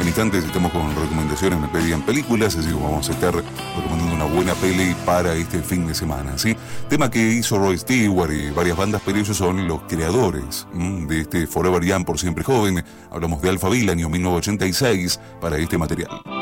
En instantes estamos con recomendaciones, me pedían películas, así que vamos a estar recomendando una buena peli para este fin de semana, ¿sí? Tema que hizo Roy Stewart y varias bandas, pero ellos son los creadores de este Forever Young, por siempre joven. Hablamos de Alphaville, año 1986, para este material.